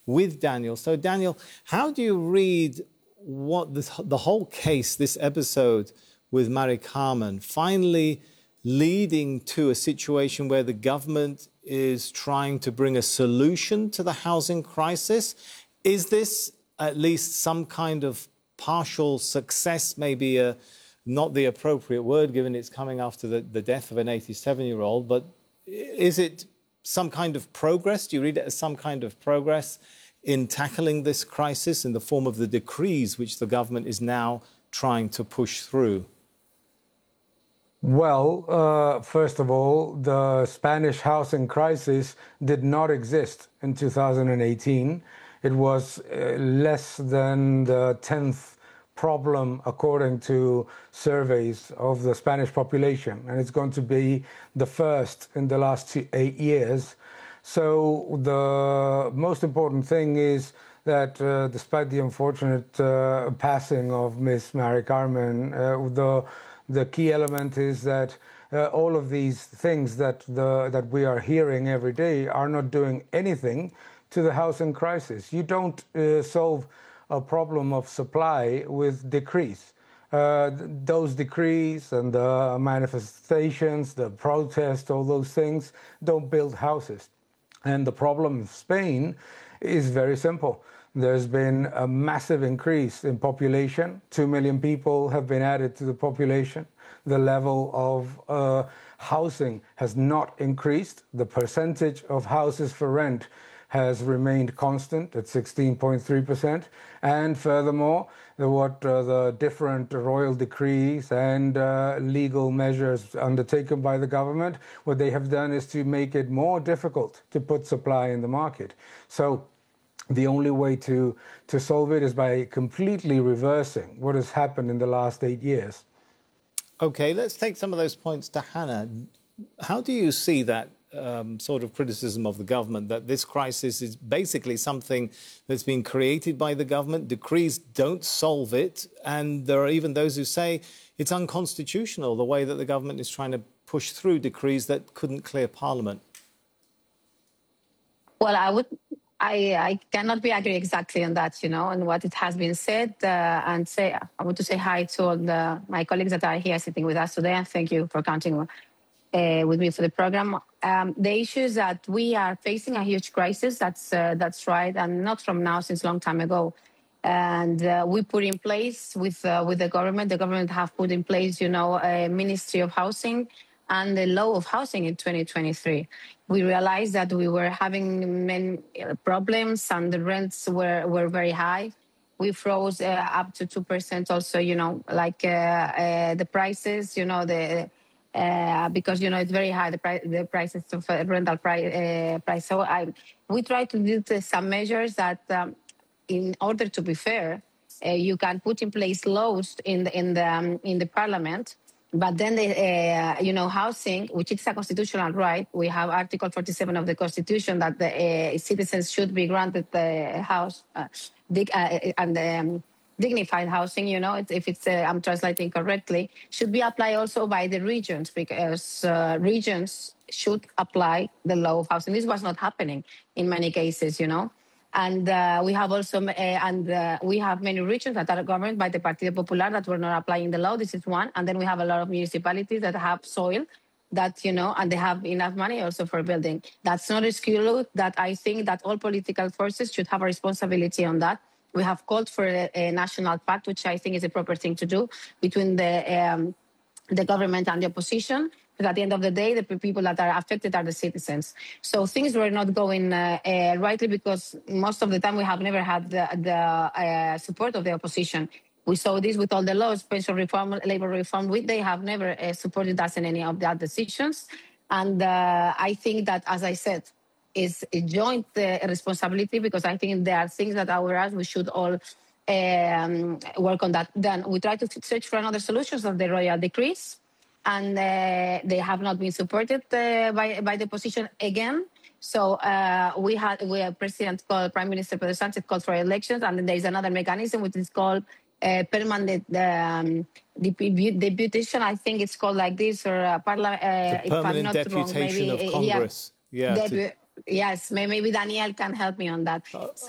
with Daniel. So, Daniel, how do you read what the whole case, this episode with Mari Carmen, finally leading to a situation where the government is trying to bring a solution to the housing crisis? Is this at least some kind of partial success, maybe not the appropriate word given it's coming after the death of an 87-year-old, but is it some kind of progress? Do you read it as some kind of progress in tackling this crisis in the form of the decrees which the government is now trying to push through? Well, first of all, the Spanish housing crisis did not exist in 2018. It was less than the 10th problem according to surveys of the Spanish population, and it's going to be the first in the last 8 years. So the most important thing is that despite the unfortunate passing of Miss Mari Carmen, the key element is that all of these things that we are hearing every day are not doing anything to the housing crisis. You don't solve a problem of supply with decrees. Those decrees and the manifestations, the protests, all those things don't build houses. And the problem of Spain is very simple. There's been a massive increase in population. 2 million people have been added to the population. The level of housing has not increased. The percentage of houses for rent has remained constant at 16.3%. And furthermore, the different royal decrees and legal measures undertaken by the government, what they have done is to make it more difficult to put supply in the market. So the only way to solve it is by completely reversing what has happened in the last 8 years. OK, let's take some of those points to Hannah. How do you see that sort of criticism of the government, that this crisis is basically something that's been created by the government? Decrees don't solve it. And there are even those who say it's unconstitutional, the way that the government is trying to push through decrees that couldn't clear Parliament. Well, I cannot be agree exactly on that, on what it has been said. I want to say hi to all my colleagues that are here sitting with us today, and thank you for counting with me for the program. The issue is that we are facing a huge crisis. That's right, and not from now, since a long time ago. And we put in place with the government. The government have put in place, a Ministry of Housing and the law of housing in 2023. We realized that we were having many problems and the rents were very high. We froze up to 2% also, the prices, because, it's very high, the prices of rental price. So we try to do some measures that, in order to be fair, you can put in place laws in the parliament. But then, housing, which is a constitutional right, we have Article 47 of the Constitution that the citizens should be granted the house and dignified housing, if it's, I'm translating correctly, should be applied also by the regions, because regions should apply the law of housing. This was not happening in many cases, And we have also, we have many regions that are governed by the Partido Popular that were not applying the law. This is one. And then we have a lot of municipalities that have soil that, and they have enough money also for building. That's not excuse that I think that all political forces should have a responsibility on that. We have called for a national pact, which I think is a proper thing to do between the government and the opposition. But at the end of the day, the people that are affected are the citizens. So things were not going rightly because most of the time we have never had the support of the opposition. We saw this with all the laws, pension reform, labor reform. They have never supported us in any of their decisions. And I think that, as I said, is a joint responsibility, because I think there are things that we should all work on that. Then we try to search for another solutions of the royal decrees. And they have not been supported by the opposition again. So we have President called Prime Minister Pedro Sánchez called for elections, and then there is another mechanism which is called permanent deputation. I think it's called like this, or permanent deputation of Congress. Yes, maybe Daniel can help me on that.